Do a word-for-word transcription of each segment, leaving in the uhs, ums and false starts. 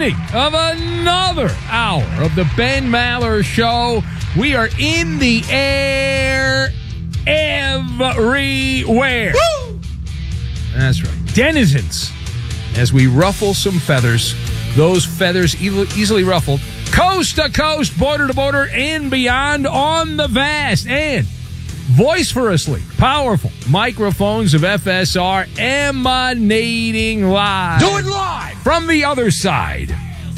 beginning of another hour of the Ben Maller Show. We are in the air everywhere. Woo! That's right. Denizens, as we ruffle some feathers, those feathers e- easily ruffled, coast to coast, border to border, and beyond on the vast and vociferously powerful microphones of F S R emanating live. Do it live! From the other side.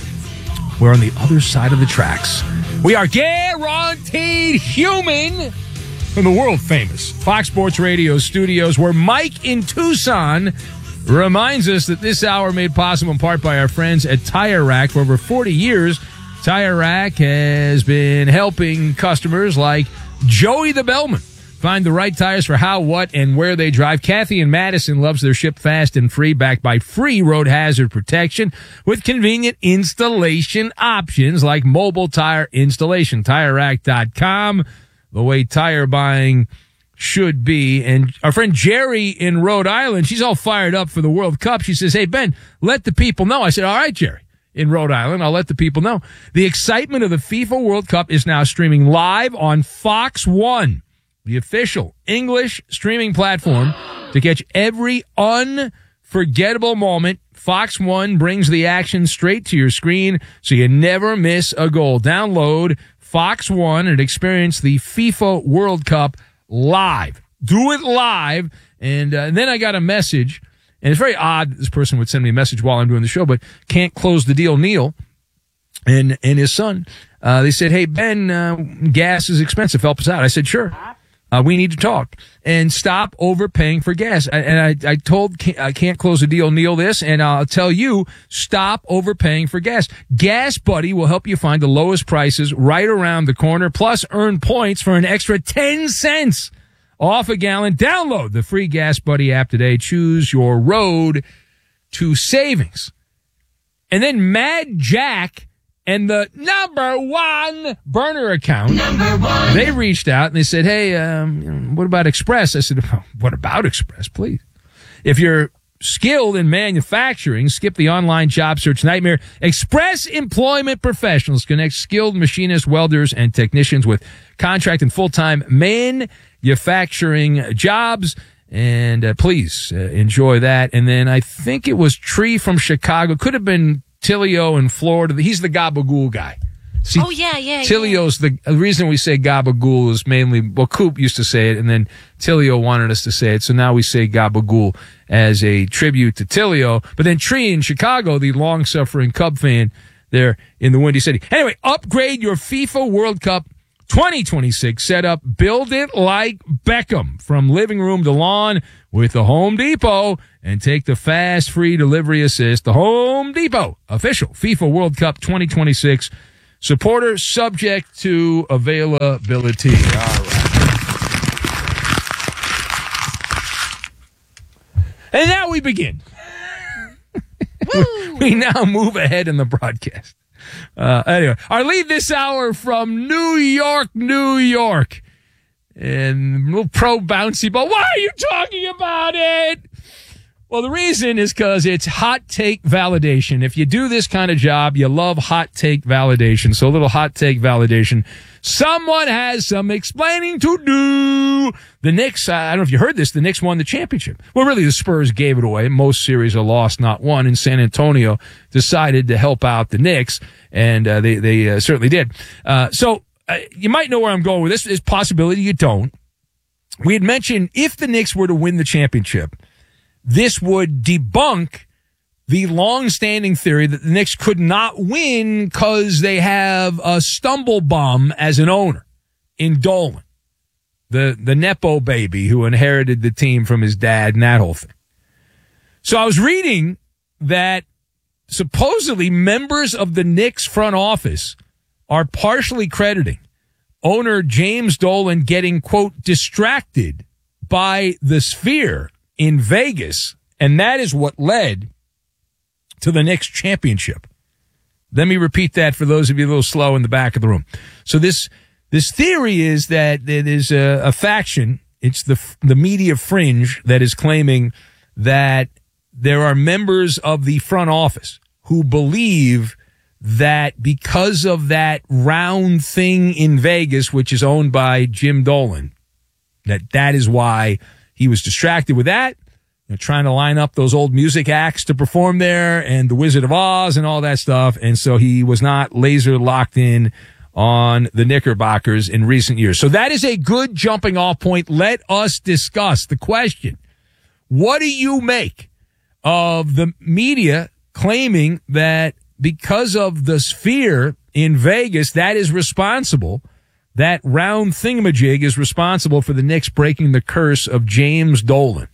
We're on the other side of the tracks. We are guaranteed human from the world-famous Fox Sports Radio studios, where Mike in Tucson reminds us that this hour made possible in part by our friends at Tire Rack. For over forty years, Tire Rack has been helping customers like Joey the Bellman find the right tires for how, what, and where they drive. Kathy in Madison loves their ship fast and free, backed by free road hazard protection with convenient installation options like mobile tire installation. Tire Rack dot com, the way tire buying should be. And our friend Jerry in Rhode Island, she's all fired up for the World Cup. She says, hey, Ben, let the people know. I said, all right, Jerry. In Rhode Island, I'll let the people know. The excitement of the FIFA World Cup is now streaming live on Fox One, the official English streaming platform to catch every unforgettable moment. Fox One brings the action straight to your screen so you never miss a goal. Download Fox One and experience the FIFA World Cup live. Do it live. And, uh, and then I got a message, and it's very odd that this person would send me a message while I'm doing the show, but can't close the deal, Neil and, and his son. Uh, they said, hey, Ben, uh, gas is expensive. Help us out. I said, sure. Uh, we need to talk and stop overpaying for gas. I, and I, I told I Can't Close the Deal Neil this, and I'll tell you, stop overpaying for gas. Gas Buddy will help you find the lowest prices right around the corner, plus earn points for an extra ten cents off a gallon. Download the free Gas Buddy app today. Choose your road to savings. And then Mad Jack and the number one burner account, number one. They reached out and they said, hey, um, what about Express? I said, what about Express, please? If you're skilled in manufacturing, skip the online job search nightmare. Express Employment Professionals connect skilled machinists, welders, and technicians with contract and full-time manufacturing jobs. And uh, please uh, enjoy that. And then I think it was Tree from Chicago. Could have been Tilio in Florida. He's the gabagool guy. See, oh, yeah, yeah, Tilio's yeah. the, the reason we say gabagool is mainly, well, Coop used to say it, and then Tilio wanted us to say it, so now we say gabagool as a tribute to Tilio. But then Tree in Chicago, the long-suffering Cub fan there in the Windy City. Anyway, upgrade your FIFA World Cup twenty twenty-six setup. Build it like Beckham, from living room to lawn with the Home Depot, and take the fast free delivery assist. The Home Depot official FIFA World Cup twenty twenty-six supporter, subject to availability. All right. And now we begin. We now move ahead in the broadcast. Uh, anyway, our lead this hour from New York, New York. And a little pro bouncy ball. Why are you talking about it? Well, the reason is because it's hot take validation. If you do this kind of job, you love hot take validation. So a little hot take validation. Someone has some explaining to do. The Knicks, I don't know if you heard this, the Knicks won the championship. Well, really, the Spurs gave it away. Most series are lost, not won. And San Antonio decided to help out the Knicks, and uh, they, they uh, certainly did. Uh, so uh, you might know where I'm going with this. There's a possibility you don't. We had mentioned if the Knicks were to win the championship, this would debunk the long-standing theory that the Knicks could not win because they have a stumble bum as an owner in Dolan, the the Nepo baby who inherited the team from his dad and that whole thing. So I was reading that supposedly members of the Knicks front office are partially crediting owner James Dolan getting, quote, distracted by the Sphere in Vegas, and that is what led to the Knicks championship. Let me repeat that for those of you a little slow in the back of the room. So this this theory is that there is a, a faction, it's the the media fringe, that is claiming that there are members of the front office who believe that because of that round thing in Vegas, which is owned by Jim Dolan, that that is why he was distracted with that, you know, trying to line up those old music acts to perform there and the Wizard of Oz and all that stuff. And so he was not laser locked in on the Knickerbockers in recent years. So that is a good jumping off point. Let us discuss the question. What do you make of the media claiming that because of the Sphere in Vegas, that is responsible, that round thingamajig is responsible for the Knicks breaking the curse of James Dolan?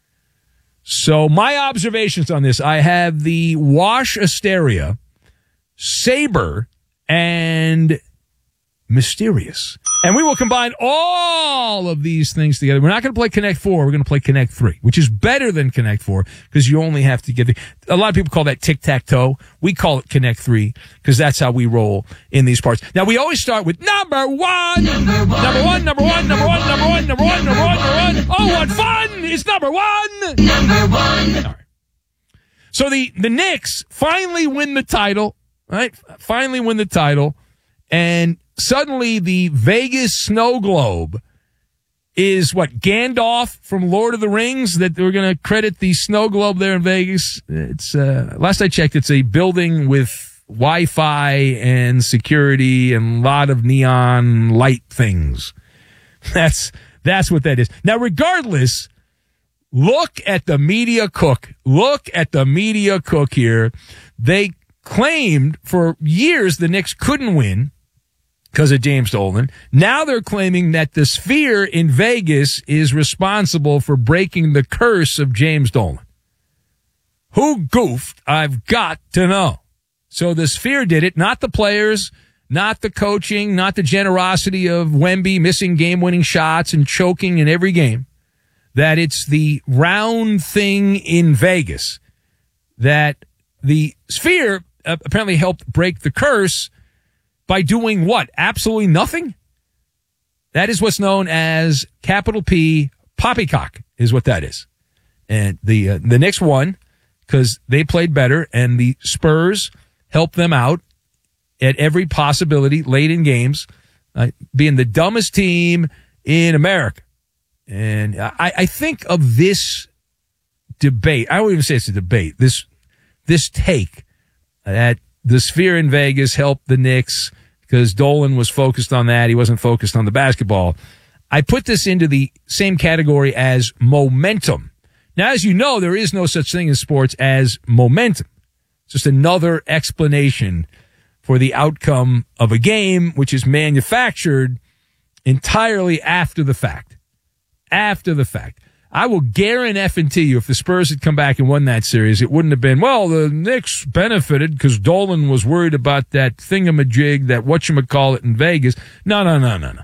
So my observations on this, I have the Wash Asteria, Saber, and Mysterious. And we will combine all of these things together. We're not going to play Connect Four. We're going to play Connect Three, which is better than Connect Four because you only have to get the, a lot of people call that tic-tac-toe. We call it Connect Three because that's how we roll in these parts. Now, we always start with number one. Number one. Number one, number one, number one, number one, number one, number one, number one. Oh, what fun. It's number one. Number one. All right. So the, the Knicks finally win the title, right? Finally win the title. And suddenly the Vegas snow globe is what, Gandalf from Lord of the Rings, that we're going to credit the snow globe there in Vegas. It's, uh, last I checked, it's a building with Wi-Fi and security and a lot of neon light things. That's, that's what that is. Now, regardless, look at the media cook. Look at the media cook here. They claimed for years the Knicks couldn't win because of James Dolan. Now they're claiming that the Sphere in Vegas is responsible for breaking the curse of James Dolan. Who goofed? I've got to know. So the Sphere did it, not the players, not the coaching, not the generosity of Wemby missing game-winning shots and choking in every game. That it's the round thing in Vegas. That the Sphere uh, apparently helped break the curse by doing what? Absolutely nothing? That is what's known as capital P poppycock is what that is. And the uh, the Knicks won because they played better, and the Spurs helped them out at every possibility late in games, uh, being the dumbest team in America. And I, I think of this debate. I won't even say it's a debate. This this take that the Sphere in Vegas helped the Knicks because Dolan was focused on that. He wasn't focused on the basketball. I put this into the same category as momentum. Now, as you know, there is no such thing in sports as momentum. It's just another explanation for the outcome of a game, which is manufactured entirely after the fact. After the fact. I will guarantee you if the Spurs had come back and won that series, it wouldn't have been, well, the Knicks benefited because Dolan was worried about that thingamajig, that whatchamacallit in Vegas. No, no, no, no, no.